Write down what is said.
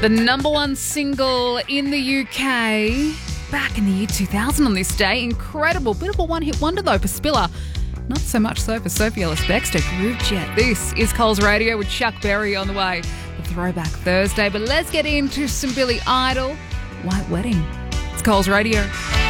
The number one single in the UK back in the year 2000 on this day. Incredible. Bit of a one-hit wonder though for Spiller. Not so much so for Sophie Ellis-Bextor. Groove Jet. This is Coles Radio with Chuck Berry on the way. The Throwback Thursday. But let's get into some Billy Idol. White Wedding. It's Coles Radio.